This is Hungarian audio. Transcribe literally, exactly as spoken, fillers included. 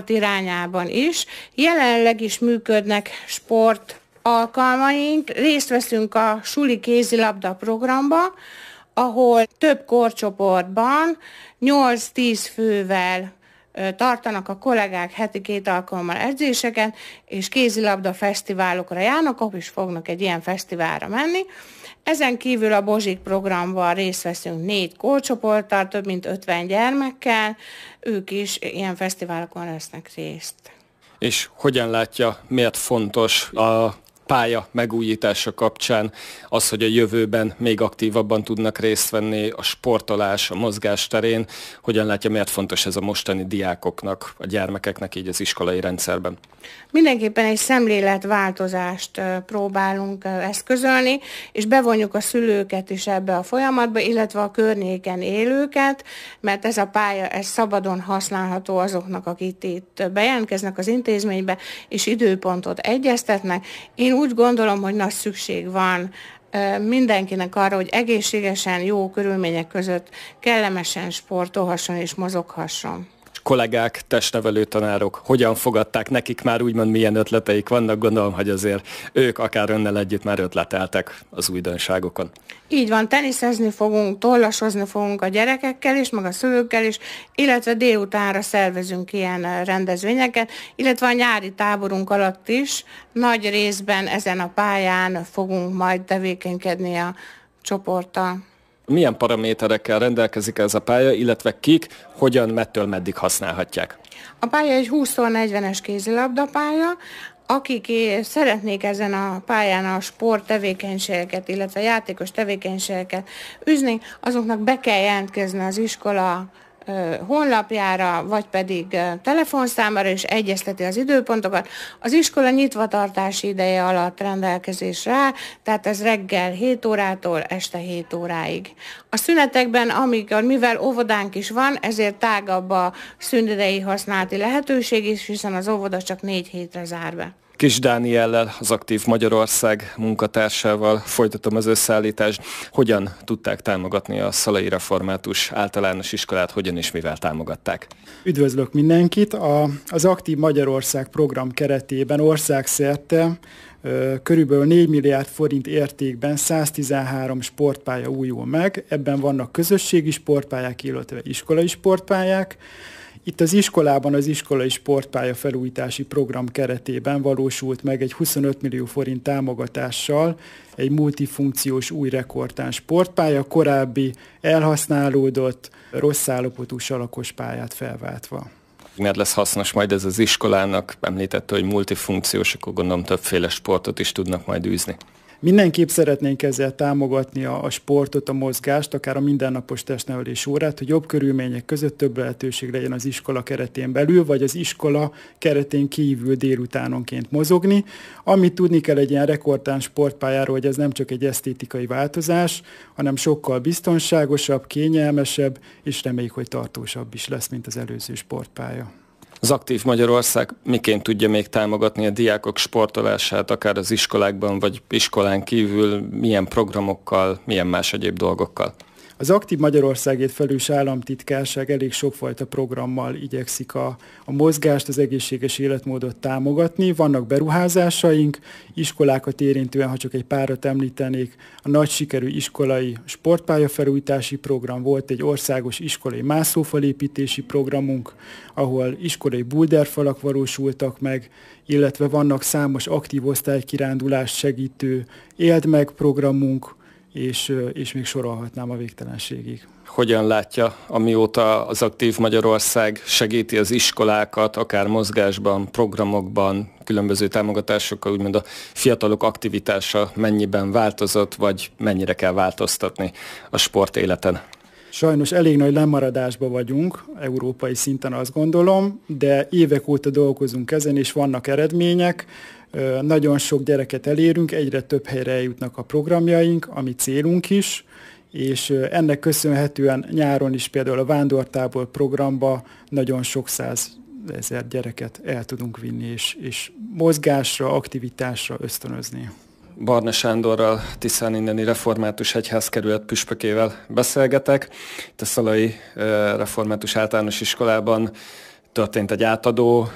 sport irányában is. Jelenleg is működnek sport alkalmaink. Részt veszünk a suli kézilabda programba, ahol több korcsoportban nyolc-tíz fővel tartanak a kollégák heti két alkalommal edzéseket, és kézilabda fesztiválokra járnak, ahol is fognak egy ilyen fesztiválra menni. Ezen kívül a Bozsik programban részt veszünk négy korcsoporttal, több mint ötven gyermekkel, ők is ilyen fesztiválokon vesznek részt. És hogyan látja, miért fontos a pálya megújítása kapcsán az, hogy a jövőben még aktívabban tudnak részt venni a sportolás, a mozgás terén? Hogyan látja, miért fontos ez a mostani diákoknak, a gyermekeknek így az iskolai rendszerben? Mindenképpen egy szemléletváltozást próbálunk eszközölni, és bevonjuk a szülőket is ebbe a folyamatba, illetve a környéken élőket, mert ez a pálya ez szabadon használható azoknak, akik itt bejelentkeznek az intézménybe, és időpontot egyeztetnek. Én úgy gondolom, hogy nagy szükség van mindenkinek arra, hogy egészségesen, jó körülmények között kellemesen sportolhasson és mozoghasson. Kollégák, testnevelő tanárok hogyan fogadták, nekik már úgymond milyen ötleteik vannak? Gondolom, hogy azért ők akár önnel együtt már ötleteltek az újdonságokon. Így van, teniszezni fogunk, tollasozni fogunk a gyerekekkel is, meg a szülőkkel is, illetve délutánra szervezünk ilyen rendezvényeket, illetve a nyári táborunk alatt is nagy részben ezen a pályán fogunk majd tevékenykedni a csoporttal. Milyen paraméterekkel rendelkezik ez a pálya, illetve kik, hogyan, mettől meddig használhatják? A pálya egy húsz negyvenes kézilabdapálya, akik szeretnék ezen a pályán a sport tevékenységeket, illetve játékos tevékenységeket üzni, azoknak be kell jelentkezni az iskola honlapjára, vagy pedig telefonszámára, és egyezteti az időpontokat. Az iskola nyitvatartási ideje alatt rendelkezésre áll, tehát ez reggel hét órától este hét óráig. A szünetekben, amikor, mivel óvodánk is van, ezért tágabb a szünidei használati lehetőség is, hiszen az óvoda csak négy hétre zár be. Kis Dániellel, az Aktív Magyarország munkatársával folytatom az összeállítást. Hogyan tudták támogatni a Szalai Református Általános Iskolát, hogyan és mivel támogatták? Üdvözlök mindenkit! A, az Aktív Magyarország program keretében országszerte körülbelül négy milliárd forint értékben száztizenhárom sportpálya újul meg. Ebben vannak közösségi sportpályák, illetve iskolai sportpályák. Itt az iskolában az iskolai sportpálya felújítási program keretében valósult meg egy huszonöt millió forint támogatással egy multifunkciós új rekordtán sportpálya, korábbi elhasználódott, rossz állapotú salakos pályát felváltva. Miért lesz hasznos majd ez az iskolának? Említette, hogy multifunkciós, akkor gondolom többféle sportot is tudnak majd űzni. Mindenképp szeretnénk ezzel támogatni a, a sportot, a mozgást, akár a mindennapos testnevelés órát, hogy jobb körülmények között több lehetőség legyen az iskola keretén belül, vagy az iskola keretén kívül délutánonként mozogni. Amit tudni kell egy ilyen rekordtán sportpályáról, hogy ez nem csak egy esztétikai változás, hanem sokkal biztonságosabb, kényelmesebb, és reméljük, hogy tartósabb is lesz, mint az előző sportpálya. Az Aktív Magyarország miként tudja még támogatni a diákok sportolását, akár az iskolákban, vagy iskolán kívül, milyen programokkal, milyen más egyéb dolgokkal? Az Aktív Magyarországért felelős államtitkárság elég sokfajta programmal igyekszik a, a mozgást, az egészséges életmódot támogatni. Vannak beruházásaink, iskolákat érintően, ha csak egy párat említenék, a nagy sikerű iskolai sportpályafelújítási program volt, egy országos iskolai mászófalépítési programunk, ahol iskolai bulderfalak valósultak meg, illetve vannak számos aktív osztálykirándulást segítő Éld meg programunk, És, és még sorolhatnám a végtelenségig. Hogyan látja, amióta az Aktív Magyarország segíti az iskolákat, akár mozgásban, programokban, különböző támogatásokkal, úgymond a fiatalok aktivitása mennyiben változott, vagy mennyire kell változtatni a sportéleten? Sajnos elég nagy lemaradásban vagyunk, európai szinten azt gondolom, de évek óta dolgozunk ezen, és vannak eredmények. Nagyon sok gyereket elérünk, egyre több helyre eljutnak a programjaink, ami célunk is, és ennek köszönhetően nyáron is például a vándortábor programba nagyon sok százezer gyereket el tudunk vinni, és, és mozgásra, aktivitásra ösztönözni. Barna Sándorral, Tiszán inneni Református Egyházkerület püspökével beszélgetek. Itt a Szalai Református Általános Iskolában történt egy átadó,